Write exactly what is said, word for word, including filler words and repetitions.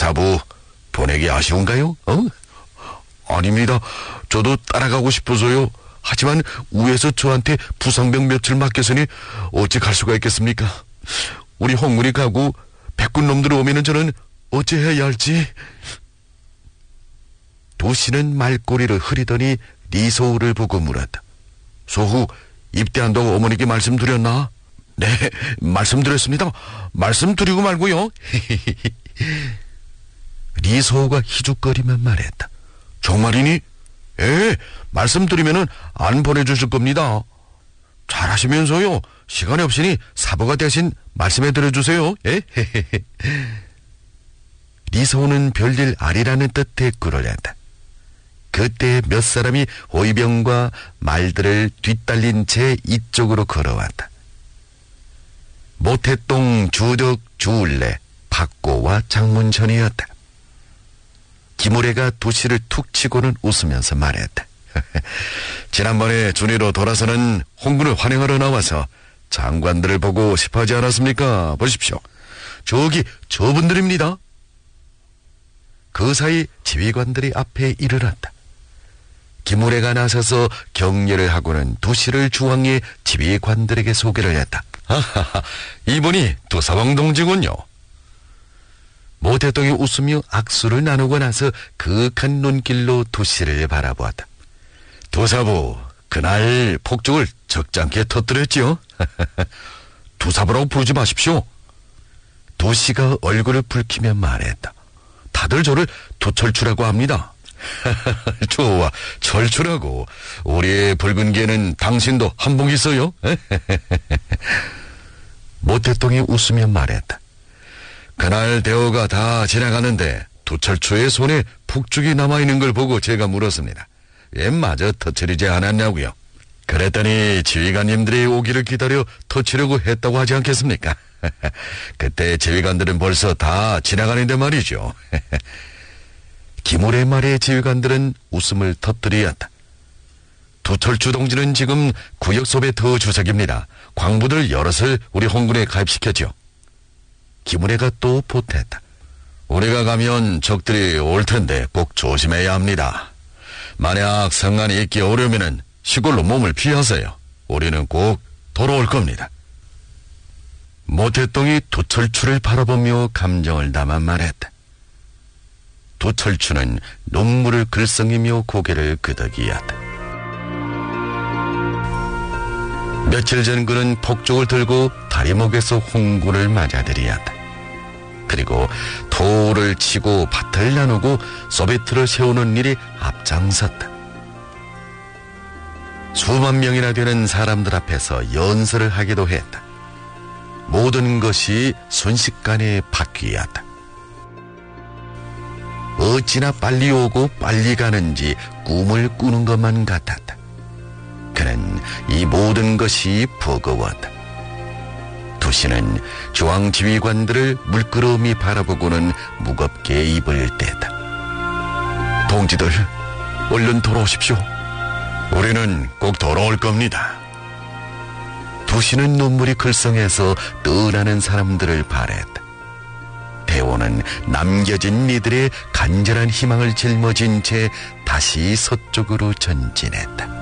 도사부 보내기 아쉬운가요? 어? 아닙니다. 저도 따라가고 싶어서요. 하지만 위에서 저한테 부상병 며칠 맡겼으니 어찌 갈 수가 있겠습니까? 우리 홍군이 가고 백군 놈들 오면은 저는 어찌 해야 할지. 도시는 말꼬리를 흐리더니 리소우를 보고 물었다. 소후, 입대한다고 어머니께 말씀드렸나? 네, 말씀드렸습니다. 말씀드리고 말고요. 리소우가 희죽거리며 말했다. 정말이니? 예, 말씀드리면은 안 보내주실 겁니다. 잘하시면서요. 시간이 없으니 사부가 대신 말씀해드려주세요. 예? 리소우는 별일 아니라는 뜻의 꿀을 냈다. 그때 몇 사람이 호위병과 말들을 뒤딸린 채 이쪽으로 걸어왔다. 모태동 주덕 주울레 박고와 장문천이었다. 김우래가 도시를 툭 치고는 웃으면서 말했다. 지난번에 준위로 돌아서는 홍군을 환영하러 나와서 장관들을 보고 싶어 하지 않았습니까? 보십시오. 저기 저분들입니다. 그 사이 지휘관들이 앞에 이르렀다. 김우래가 나서서 격려를 하고는 도시를 주황해 지휘관들에게 소개를 했다. 하하하, 이분이 도사왕 동지군요. 모태동이 웃으며 악수를 나누고 나서 그윽한 눈길로 도시를 바라보았다. 도사부, 그날 폭죽을 적잖게 터뜨렸지요? 도사부라고 부르지 마십시오. 도시가 얼굴을 붉히며 말했다. 다들 저를 도철추라고 합니다. 좋아, 철추라고. 우리의 붉은 개는 당신도 한몫 있어요? 모태동이 웃으며 말했다. 그날 대호가 다 지나가는데 도철추의 손에 폭죽이 남아있는 걸 보고 제가 물었습니다. 왜 마저 터뜨리지 않았냐고요. 그랬더니 지휘관님들이 오기를 기다려 터치려고 했다고 하지 않겠습니까? 그때 지휘관들은 벌써 다 지나가는데 말이죠. 김우래 말에 지휘관들은 웃음을 터뜨리었다. 도철추 동지는 지금 구역소배터 주석입니다. 광부들 여럿을 우리 홍군에 가입시켰죠. 김우래가 또 보탰다. 우리가 가면 적들이 올 텐데 꼭 조심해야 합니다. 만약 성안이 있기 어려우면은 시골로 몸을 피하세요. 우리는 꼭 돌아올 겁니다. 모태동이 도철추를 바라보며 감정을 담아 말했다. 도철추는 눈물을 글썽이며 고개를 끄덕이었다. 며칠 전 그는 폭죽을 들고 다리목에서 홍군을 맞아들이었다. 그리고 도를 치고 밭을 나누고 소비트를 세우는 일이 앞장섰다. 수만 명이나 되는 사람들 앞에서 연설을 하기도 했다. 모든 것이 순식간에 바뀌었다. 어찌나 빨리 오고 빨리 가는지 꿈을 꾸는 것만 같았다. 그는 이 모든 것이 버거웠다. 도시는 중앙지휘관들을 물끄러미 바라보고는 무겁게 입을 뗐다. 동지들, 얼른 돌아오십시오. 우리는 꼭 돌아올 겁니다. 도시는 눈물이 글썽해서 떠나는 사람들을 바랬다. 대호는 남겨진 이들의 간절한 희망을 짊어진 채 다시 서쪽으로 전진했다.